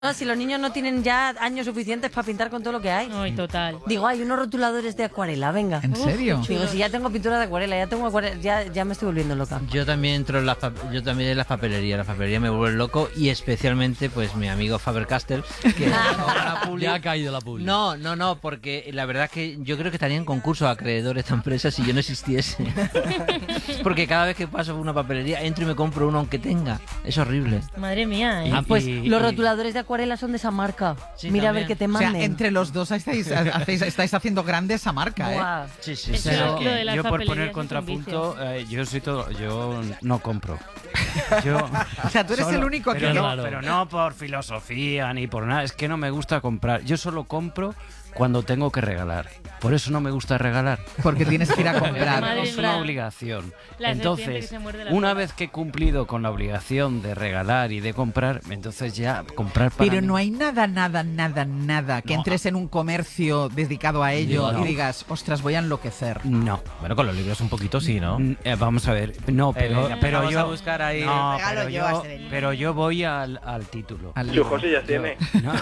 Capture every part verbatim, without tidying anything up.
No, si los niños no tienen ya años suficientes para pintar con todo lo que hay. Ay, total. Digo, hay unos rotuladores de acuarela, venga. ¿En serio? Uf, digo, si ya tengo pintura de acuarela, ya tengo acuarela, ya, ya me estoy volviendo loca. Yo también entro en las, yo también en las papelerías. La papelería me vuelve loco y especialmente, pues, mi amigo Faber-Castell, que la publi... ya ha caído la publi. No, no, no, porque la verdad es que yo creo que estaría en concurso a acreedor esta empresa si yo no existiese. Porque cada vez que paso por una papelería entro y me compro uno aunque tenga. Es horrible. Madre mía, ¿eh? Ah, pues Y- los y- rotuladores de acuarela son de esa marca. Sí, Mira a también. ver que te O manden. sea, entre los dos estáis, hacéis- estáis haciendo grande esa marca, ¿eh? Buah. Sí, sí, Eso sí. es Pero lo de las yo por papelerías poner es un contrapunto, vicio. eh, yo soy todo, yo no compro. Yo O sea, tú eres solo- el único pero que... no, Claro. pero no por filosofía ni por nada, es que no me gusta comprar. Yo solo compro cuando tengo que regalar. Por eso no me gusta regalar. Porque tienes que ir a comprar. Madre Es una mía. obligación. La serpiente que Entonces, se muerde la una cola. vez que he cumplido con la obligación de regalar y de comprar, entonces ya comprar para Pero mí- no hay nada, nada, nada, nada que No. entres en un comercio dedicado a ello No. y digas, ostras, voy a enloquecer. No. Bueno, con los libros un poquito sí, ¿no? Mm, eh, vamos a ver. No, pero, venga, pero vamos yo a buscar ahí- No, Regalo pero yo yo, a Severino. pero yo voy al, al título. Al Su libro. José ya tiene. No,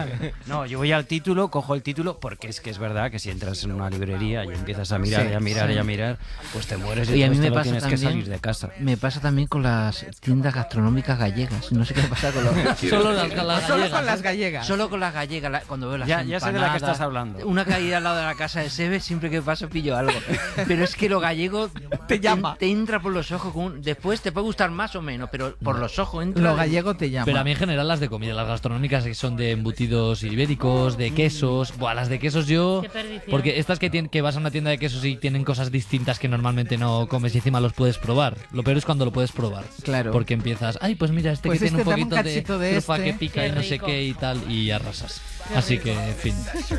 no, yo voy al título, cojo el título, porque es que es verdad que si entras en una librería y empiezas a mirar Sí, y a mirar sí. y a mirar, pues te mueres y Y a mí entonces me te lo pasa tienes que también- salir de casa. Me pasa también con las tiendas gastronómicas gallegas. No sé qué pasa con los... Solo las, con las Solo gallegas. con las gallegas. Solo con las gallegas, la- cuando veo las Ya- ya sé de la que empanadas, estás hablando. Una caída al lado de la casa de Sebe, siempre que paso pillo algo. Pero es que lo gallego Te llama. Te entra por los ojos. Con un- después te puede gustar más o menos, pero por los ojos entra. Lo de- gallego te llama. Pero a mí en general las de comida, las gastronómicas que son de embutidos ibéricos, de quesos. Buah, las de quesos yo... Qué perdición. Porque estas que, tienen, que vas a una tienda de quesos y tienen cosas distintas que normalmente no comes y encima los puedes probar. Lo peor es cuando lo puedes probar. Claro. Porque empiezas, ay, pues mira, este Pues que tiene este, un dame un poquito de cachito de trufa este. que pica Qué y no sé rico. qué y tal, y arrasas. Así que, en fin.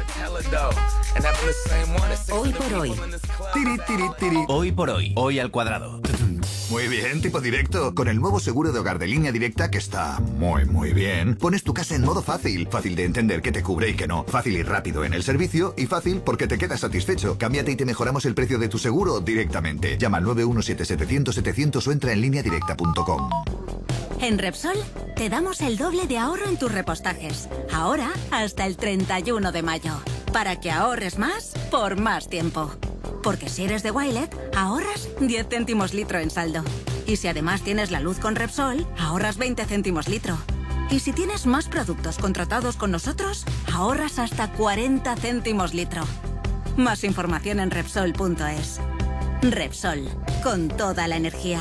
Hoy por hoy. Tiri, tiri, tiri. Hoy por hoy. Hoy al cuadrado. Muy bien, tipo directo. Con el nuevo seguro de hogar de Línea Directa, que está muy, muy bien, pones tu casa en modo fácil. Fácil de entender qué te cubre y qué no. Fácil y rápido en el servicio. Y fácil porque te quedas satisfecho. Cámbiate y te mejoramos el precio de tu seguro directamente. Llama al nueve uno siete setecientos setecientos o entra en línea directa punto com. En Repsol te damos el doble de ahorro en tus repostajes. Ahora hasta el treinta y uno de mayo. Para que ahorres más por más tiempo. Porque si eres de Wilet, ahorras diez céntimos litro en saldo. Y si además tienes la luz con Repsol, ahorras veinte céntimos litro. Y si tienes más productos contratados con nosotros, ahorras hasta cuarenta céntimos litro. Más información en Repsol punto es. Repsol, con toda la energía.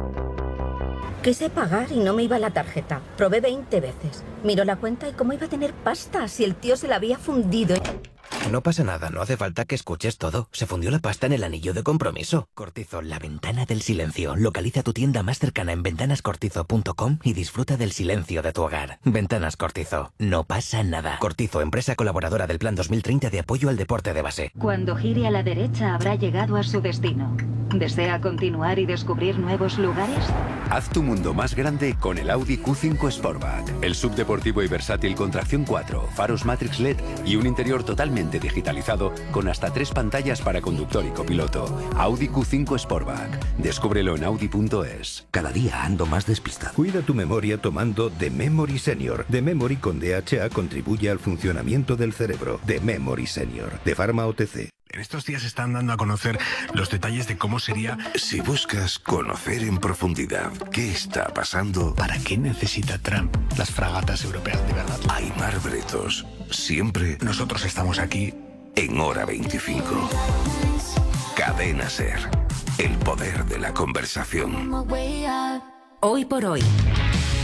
Quise pagar y no me iba la tarjeta. Probé veinte veces. Miró la cuenta y cómo iba a tener pasta si el tío se la había fundido. No pasa nada, no hace falta que escuches todo. Se fundió la pasta en el anillo de compromiso. Cortizo, la ventana del silencio. Localiza tu tienda más cercana en ventanas cortizo punto com y disfruta del silencio de tu hogar. Ventanas Cortizo. No pasa nada. Cortizo, empresa colaboradora del Plan dos mil treinta de apoyo al deporte de base. Cuando gire a la derecha habrá llegado a su destino. ¿Desea continuar y descubrir nuevos lugares? Haz tu mundo más grande con el Audi Q cinco Sportback. El subdeportivo y versátil con tracción cuatro, faros Matrix L E D y un interior totalmente digitalizado con hasta tres pantallas para conductor y copiloto. Audi Q cinco Sportback. Descúbrelo en audi punto es. Cada día ando más despistado. Cuida tu memoria tomando The Memory Senior. The Memory con D H A contribuye al funcionamiento del cerebro. The Memory Senior. De Pharma O T C. En estos días están dando a conocer los detalles de cómo sería... Si buscas conocer en profundidad qué está pasando... ¿Para qué necesita Trump las fragatas europeas de verdad? Aimar Bretos, siempre... Nosotros estamos aquí... En Hora veinticinco. Cadena SER. El poder de la conversación. Hoy por hoy.